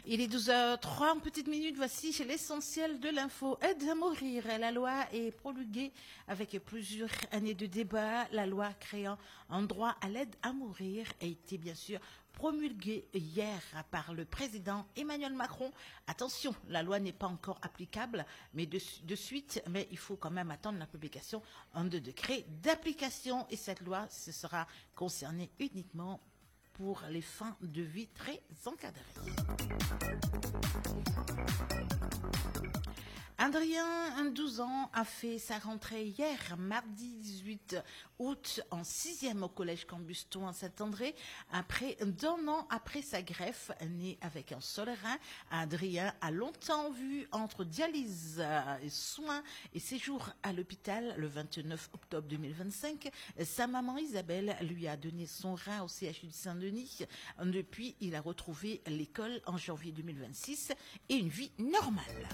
Il est 12h03, en petite minute, voici l'essentiel de l'info. Aide à mourir. La loi est promulguée avec plusieurs années de débat. La loi créant un droit à l'aide à mourir a été bien sûr promulguée hier par le président Emmanuel Macron. Attention, la loi n'est pas encore applicable, mais de suite, mais il faut quand même attendre la publication de décret d'application. Et cette loi, ce sera concernée uniquement pour les fins de vie très encadrées. Adrien, 12 ans, a fait sa rentrée hier, mardi 18 août, en 6e au collège Cambuston à Saint-André. D'un an après sa greffe, né avec un seul rein, Adrien a longtemps vu entre dialyse, soins et séjour à l'hôpital. Le 29 octobre 2025, sa maman Isabelle lui a donné son rein au CHU de Saint-Denis. Depuis, il a retrouvé l'école en janvier 2026 et une vie normale.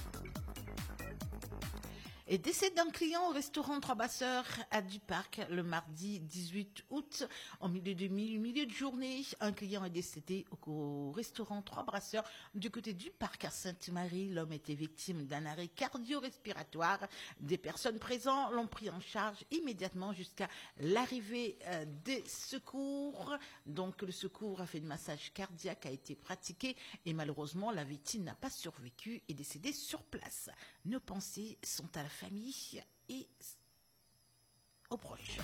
Et décès d'un client au restaurant Trois Basseurs à Duparc le mardi 18 août, en milieu de journée. Un client est décédé au restaurant Trois Brasseurs du côté du parc à Sainte-Marie. L'homme était victime d'un arrêt cardio-respiratoire. Des personnes présentes l'ont pris en charge immédiatement jusqu'à l'arrivée des secours. Donc le secours a fait un massage cardiaque, a été pratiqué et malheureusement la victime n'a pas survécu et est décédée sur place. Nos pensées sont à la famille et aux proches.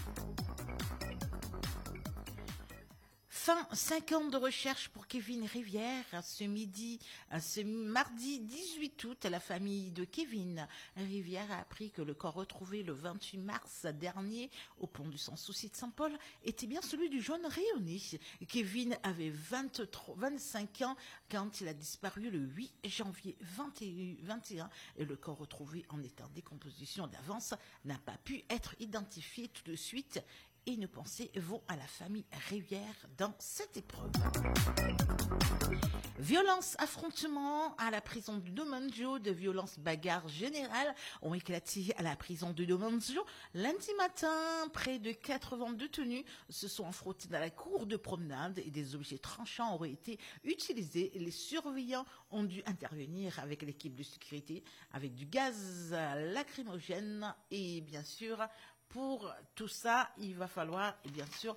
Fin 5 ans de recherche pour Kevin Rivière. Ce mardi 18 août, la famille de Kevin Rivière a appris que le corps retrouvé le 28 mars dernier au pont du Sans-Souci de Saint-Paul était bien celui du jeune rayonné. Kevin avait 25 ans quand il a disparu le 8 janvier 21 et le corps retrouvé en état de décomposition d'avance n'a pas pu être identifié tout de suite. Et nos pensées vont à la famille Rivière dans cette épreuve. Violence, affrontement à la prison de Domanjo, de violences bagarres générales ont éclaté à la prison de Domanjo. Lundi matin, près de 80 détenus se sont affrontés dans la cour de promenade et des objets tranchants auraient été utilisés. Les surveillants ont dû intervenir avec l'équipe de sécurité, avec du gaz lacrymogène et bien sûr, pour tout ça, il va falloir, bien sûr,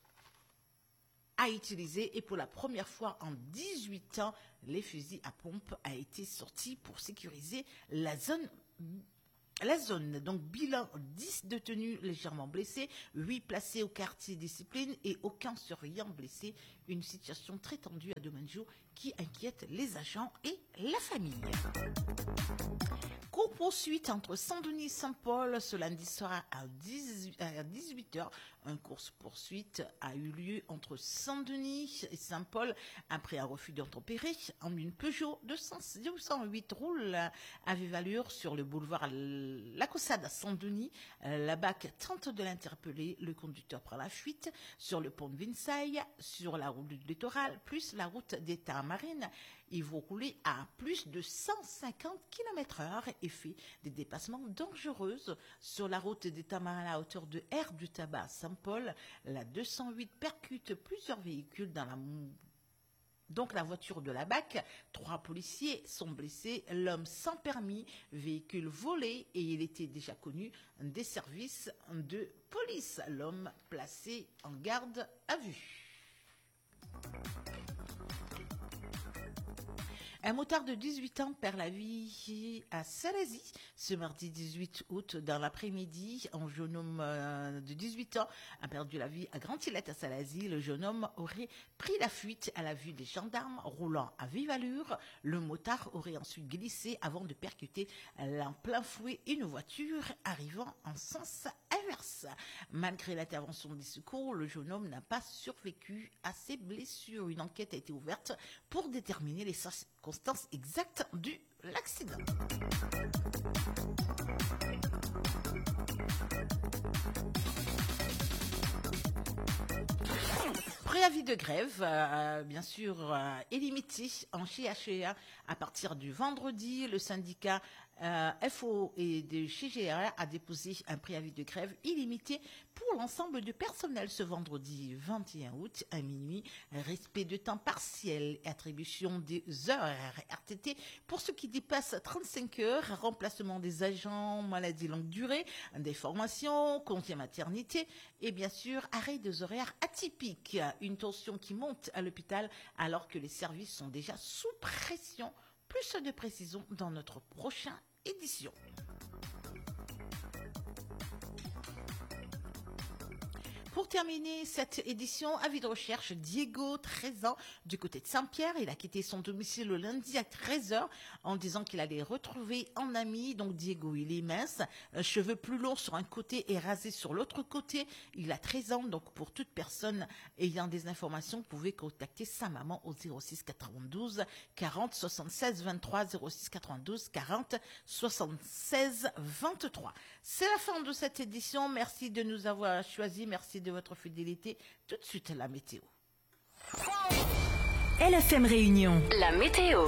à utiliser. Et pour la première fois en 18 ans, les fusils à pompe a été sorti pour sécuriser la zone. Donc, bilan 10 détenus légèrement blessés, 8 placés au quartier discipline et aucun surveillant blessé. Une situation très tendue à Domanjo qui inquiète les agents et la famille. Cours-poursuite entre Saint-Denis et Saint-Paul ce lundi soir à 18h. Un course-poursuite a eu lieu entre Saint-Denis et Saint-Paul après un refus d'obtempérer. En une Peugeot 208 roule à vive allure sur le boulevard La Caussade à Saint-Denis. La BAC tente de l'interpeller. Le conducteur prend la fuite sur le pont de Vinsaille, sur la route du littoral, plus la route d'État marine. Ils vont rouler à plus de 150 km/h et fait des dépassements dangereux sur la route d'État marin à la hauteur de R du Tabac à Saint-Paul. La 208 percute plusieurs véhicules dans la voiture de la BAC. 3 policiers sont blessés. L'homme sans permis, véhicule volé et il était déjà connu des services de police. L'homme placé en garde à vue. Un motard de 18 ans perd la vie à Salazie ce mardi 18 août dans l'après-midi. Un jeune homme de 18 ans a perdu la vie à Grand-Îlette à Salazie. Le jeune homme aurait pris la fuite à la vue des gendarmes roulant à vive allure. Le motard aurait ensuite glissé avant de percuter en plein fouet une voiture arrivant en sens inverse. Malgré l'intervention des secours, le jeune homme n'a pas survécu à ses blessures. Une enquête a été ouverte pour déterminer les circonstances exactes de l'accident. Préavis de grève, bien sûr, est limité en CHEA à partir du vendredi. Le syndicat FO et de chez GRR a déposé un préavis de grève illimité pour l'ensemble du personnel ce vendredi 21 août à minuit. Respect de temps partiel et attribution des heures RTT pour ceux qui dépassent 35 heures, remplacement des agents maladie longue durée, des formations, congé maternité et bien sûr arrêt des horaires atypiques. Une tension qui monte à l'hôpital alors que les services sont déjà sous pression. Plus de précisions dans notre prochaine édition. Pour terminer cette édition, avis de recherche, Diego, 13 ans, du côté de Saint-Pierre. Il a quitté son domicile le lundi à 13h en disant qu'il allait retrouver un ami. Donc Diego, il est mince, cheveux plus longs sur un côté et rasés sur l'autre côté. Il a 13 ans, donc pour toute personne ayant des informations, vous pouvez contacter sa maman au 06 92 40 76 23 06 92 40 76 23. C'est la fin de cette édition. Merci de nous avoir choisis. Merci de votre fidélité. Tout de suite, la météo. LFM Réunion. La météo.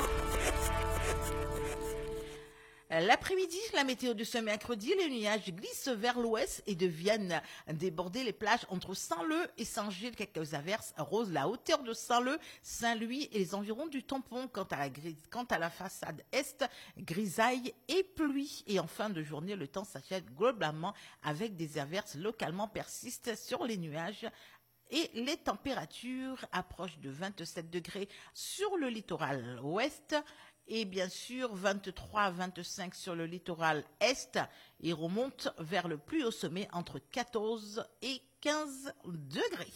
L'après-midi, la météo de ce mercredi, les nuages glissent vers l'ouest et deviennent déborder les plages entre Saint-Leu et Saint-Gilles. Quelques averses arrosent la hauteur de Saint-Leu, Saint-Louis et les environs du tampon. Quant à la façade est, grisaille et pluie. Et en fin de journée, le temps s'achève globalement avec des averses localement persistent sur les nuages. Et les températures approchent de 27 degrés sur le littoral ouest. Et bien sûr, 23 à 25 sur le littoral est et remonte vers le plus haut sommet entre 14 et 15 degrés.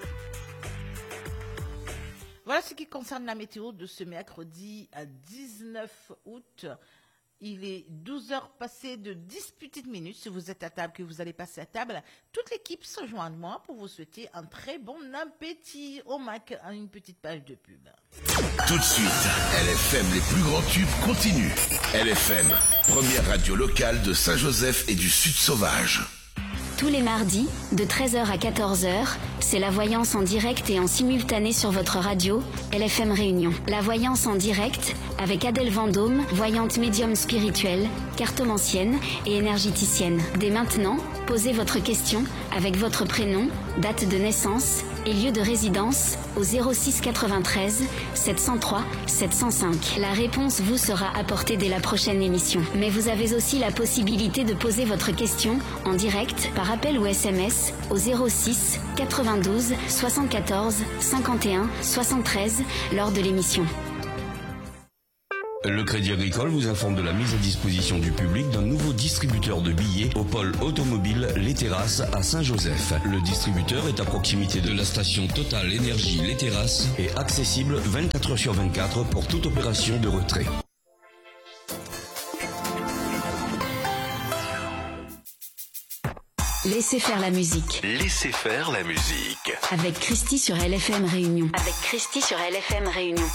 Voilà ce qui concerne la météo de ce mercredi 19 août. Il est 12 heures passées de 10 petites minutes. Si vous êtes à table, que vous allez passer à table, toute l'équipe se joint à moi pour vous souhaiter un très bon appétit au Mac à une petite page de pub. Tout de suite, LFM, les plus grands tubes continuent. LFM, première radio locale de Saint-Joseph et du Sud Sauvage. Tous les mardis, de 13h à 14h, c'est la voyance en direct et en simultané sur votre radio, LFM Réunion. La voyance en direct avec Adèle Vendôme, voyante médium spirituelle, cartomancienne et énergéticienne. Dès maintenant, posez votre question avec votre prénom, date de naissance et lieu de résidence au 06 93 703 705. La réponse vous sera apportée dès la prochaine émission. Mais vous avez aussi la possibilité de poser votre question en direct par appel ou SMS au 06 92 74 51 73 lors de l'émission. Le Crédit Agricole vous informe de la mise à disposition du public d'un nouveau distributeur de billets au pôle automobile Les Terrasses à Saint-Joseph. Le distributeur est à proximité de la station Total Énergie Les Terrasses et accessible 24 heures sur 24 pour toute opération de retrait. Laissez faire la musique. Laissez faire la musique. Avec Christy sur LFM Réunion.